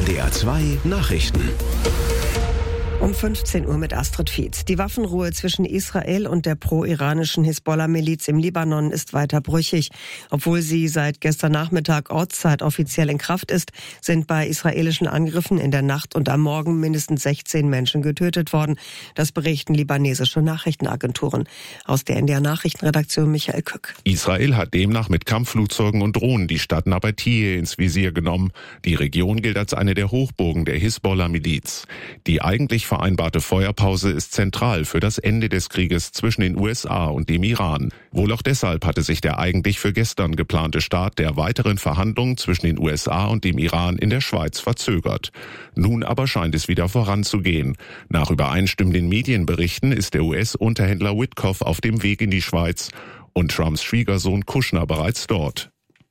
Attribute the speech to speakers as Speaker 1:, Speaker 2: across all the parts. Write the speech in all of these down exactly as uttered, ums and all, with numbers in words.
Speaker 1: N D R zwei Nachrichten.
Speaker 2: Um fünfzehn Uhr mit Astrid Fietz. Die Waffenruhe zwischen Israel und der pro-iranischen Hisbollah-Miliz im Libanon ist weiter brüchig. Obwohl sie seit gestern Nachmittag Ortszeit offiziell in Kraft ist, sind bei israelischen Angriffen in der Nacht und am Morgen mindestens sechzehn Menschen getötet worden. Das berichten libanesische Nachrichtenagenturen. Aus der N D R-Nachrichtenredaktion Michael Kück.
Speaker 3: Israel hat demnach mit Kampfflugzeugen und Drohnen die Stadt Nabatie ins Visier genommen. Die Region gilt als eine der Hochburgen der Hisbollah-Miliz. Die eigentlich vereinbarte Feuerpause ist zentral für das Ende des Krieges zwischen den U S A und dem Iran. Wohl auch deshalb hatte sich der eigentlich für gestern geplante Start der weiteren Verhandlungen zwischen den U S A und dem Iran in der Schweiz verzögert. Nun aber scheint es wieder voranzugehen. Nach übereinstimmenden Medienberichten ist der U S-Unterhändler Witkoff auf dem Weg in die Schweiz und Trumps Schwiegersohn Kushner bereits dort.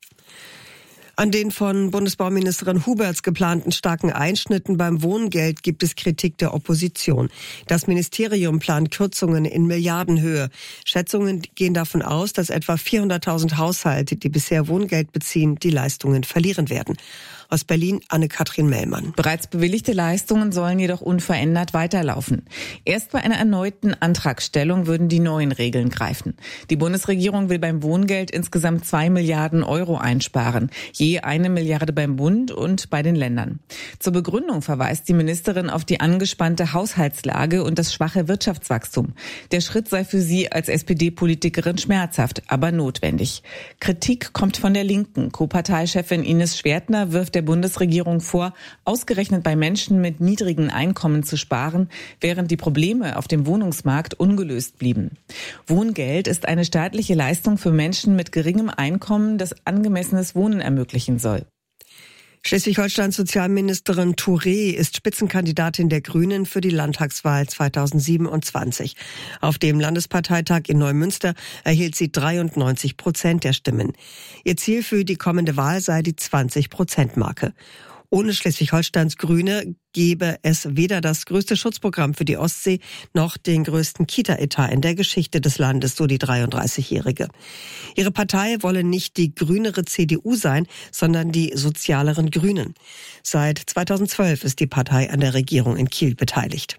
Speaker 2: An den von Bundesbauministerin Huberts geplanten starken Einschnitten beim Wohngeld gibt es Kritik der Opposition. Das Ministerium plant Kürzungen in Milliardenhöhe. Schätzungen gehen davon aus, dass etwa vierhunderttausend Haushalte, die bisher Wohngeld beziehen, die Leistungen verlieren werden. Aus Berlin Anne-Kathrin Mellmann.
Speaker 4: Bereits bewilligte Leistungen sollen jedoch unverändert weiterlaufen. Erst bei einer erneuten Antragstellung würden die neuen Regeln greifen. Die Bundesregierung will beim Wohngeld insgesamt zwei Milliarden Euro einsparen. Je eine Milliarde beim Bund und bei den Ländern. Zur Begründung verweist die Ministerin auf die angespannte Haushaltslage und das schwache Wirtschaftswachstum. Der Schritt sei für sie als S P D-Politikerin schmerzhaft, aber notwendig. Kritik kommt von der Linken. Co-Parteichefin Ines Schwertner wirft der Bundesregierung vor, ausgerechnet bei Menschen mit niedrigen Einkommen zu sparen, während die Probleme auf dem Wohnungsmarkt ungelöst blieben. Wohngeld ist eine staatliche Leistung für Menschen mit geringem Einkommen, das angemessenes Wohnen ermöglichen soll.
Speaker 2: Schleswig-Holsteins Sozialministerin Touré ist Spitzenkandidatin der Grünen für die Landtagswahl zweitausendsiebenundzwanzig. Auf dem Landesparteitag in Neumünster erhielt sie dreiundneunzig Prozent der Stimmen. Ihr Ziel für die kommende Wahl sei die zwanzig-Prozent-Marke. Ohne Schleswig-Holsteins Grüne gäbe es weder das größte Schutzprogramm für die Ostsee noch den größten Kita-Etat in der Geschichte des Landes, so die dreiunddreißigjährige. Ihre Partei wolle nicht die grünere C D U sein, sondern die sozialeren Grünen. Seit zweitausendzwölf ist die Partei an der Regierung in Kiel beteiligt.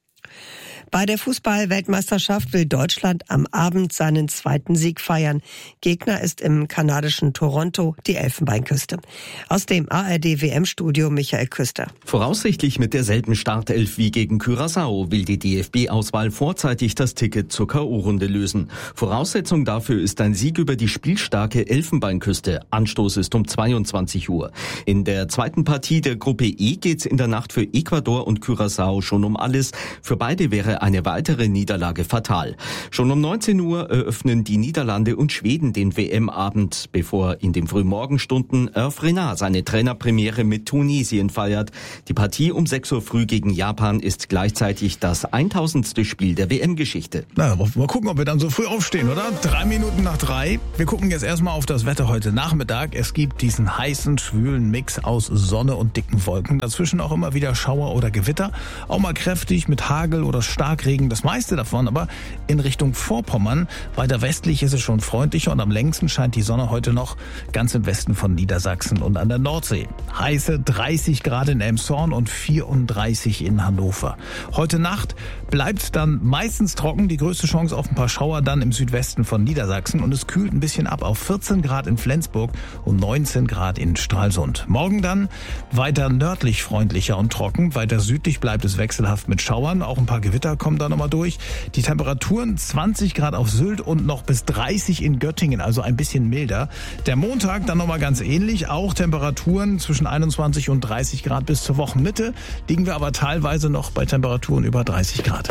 Speaker 2: Bei der Fußball-Weltmeisterschaft will Deutschland am Abend seinen zweiten Sieg feiern. Gegner ist im kanadischen Toronto die Elfenbeinküste. Aus dem A R D-W M-Studio Michael Küster.
Speaker 5: Voraussichtlich mit derselben Startelf wie gegen Curaçao will die D F B-Auswahl vorzeitig das Ticket zur K O-Runde lösen. Voraussetzung dafür ist ein Sieg über die spielstarke Elfenbeinküste. Anstoß ist um zweiundzwanzig Uhr. In der zweiten Partie der Gruppe E geht's in der Nacht für Ecuador und Curaçao schon um alles. Für beide wäre eine weitere Niederlage fatal. Schon um neunzehn Uhr eröffnen die Niederlande und Schweden den W M-Abend, bevor in den Frühmorgenstunden Hervé Renard seine Trainerpremiere mit Tunesien feiert. Die Partie um sechs Uhr früh gegen Japan ist gleichzeitig das tausendste Spiel der W M-Geschichte.
Speaker 6: Na, mal gucken, ob wir dann so früh aufstehen, oder? Drei Minuten nach drei. Wir gucken jetzt erstmal auf das Wetter heute Nachmittag. Es gibt diesen heißen, schwülen Mix aus Sonne und dicken Wolken. Dazwischen auch immer wieder Schauer oder Gewitter. Auch mal kräftig mit Hagel oder Starkregen. Das meiste davon aber in Richtung Vorpommern. Weiter westlich ist es schon freundlicher und am längsten scheint die Sonne heute noch ganz im Westen von Niedersachsen und an der Nordsee. Heiße dreißig Grad in Elmshorn und vierunddreißig in Hannover. Heute Nacht bleibt dann meistens trocken. Die größte Chance auf ein paar Schauer dann im Südwesten von Niedersachsen und es kühlt ein bisschen ab auf vierzehn Grad in Flensburg und neunzehn Grad in Stralsund. Morgen dann weiter nördlich freundlicher und trocken. Weiter südlich bleibt es wechselhaft mit Schauern. Auch ein paar Gewitter kommen da nochmal durch. Die Temperaturen zwanzig Grad auf Sylt und noch bis dreißig in Göttingen, also ein bisschen milder. Der Montag dann nochmal ganz ähnlich. Auch Temperaturen zwischen einundzwanzig und dreißig Grad bis zur Wochenmitte. Liegen wir aber teilweise noch bei Temperaturen über dreißig Grad.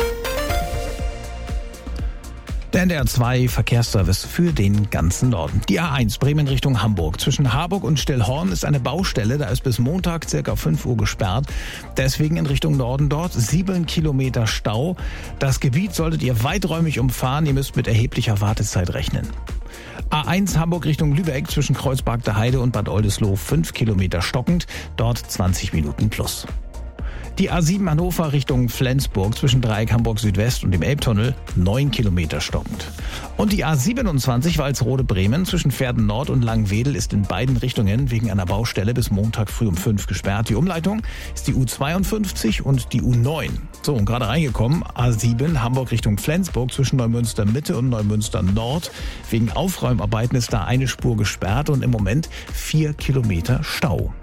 Speaker 6: Der N D R zwei Verkehrsservice für den ganzen Norden. Die A eins Bremen Richtung Hamburg. Zwischen Harburg und Stellhorn ist eine Baustelle. Da ist bis Montag circa fünf Uhr gesperrt. Deswegen in Richtung Norden dort sieben Kilometer Stau. Das Gebiet solltet ihr weiträumig umfahren. Ihr müsst mit erheblicher Wartezeit rechnen. A eins Hamburg Richtung Lübeck zwischen Kreuzberg der Heide und Bad Oldesloe fünf Kilometer stockend. Dort zwanzig Minuten plus. Die A sieben Hannover Richtung Flensburg zwischen Dreieck Hamburg Südwest und dem Elbtunnel neun Kilometer stockend. Und die A siebenundzwanzig Walsrode Bremen zwischen Verden Nord und Langwedel ist in beiden Richtungen wegen einer Baustelle bis Montag früh um fünf gesperrt. Die Umleitung ist die U zweiundfünfzig und die U neun. So, und gerade reingekommen, A sieben Hamburg Richtung Flensburg zwischen Neumünster Mitte und Neumünster Nord. Wegen Aufräumarbeiten ist da eine Spur gesperrt und im Moment vier Kilometer Stau.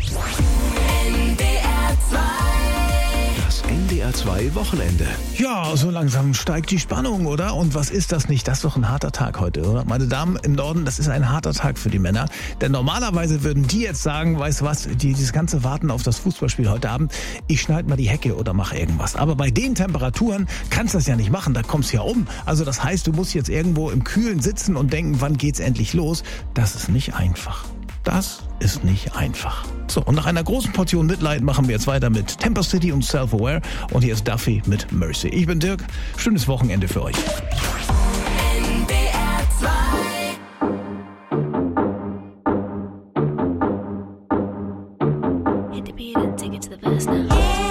Speaker 1: N D R zwei Wochenende.
Speaker 6: Ja, so langsam steigt die Spannung, oder? Und was ist das nicht? Das ist doch ein harter Tag heute, oder? Meine Damen im Norden, das ist ein harter Tag für die Männer. Denn normalerweise würden die jetzt sagen, weißt du was, die, dieses ganze Warten auf das Fußballspiel heute Abend, ich schneide mal die Hecke oder mache irgendwas. Aber bei den Temperaturen kannst du das ja nicht machen, da kommst du ja um. Also das heißt, du musst jetzt irgendwo im Kühlen sitzen und denken, wann geht's endlich los? Das ist nicht einfach. Das ist nicht einfach. So, und nach einer großen Portion Mitleid machen wir jetzt weiter mit Temper City und Self-Aware. Und hier ist Duffy mit Mercy. Ich bin Dirk. Schönes Wochenende für euch.
Speaker 7: Hit the beat and take it to the best now.